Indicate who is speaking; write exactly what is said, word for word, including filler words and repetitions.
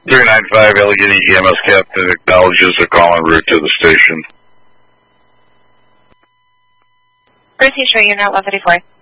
Speaker 1: three nine five Allegheny E M S captain acknowledges a call en route to the station.
Speaker 2: British unit one thirty-four.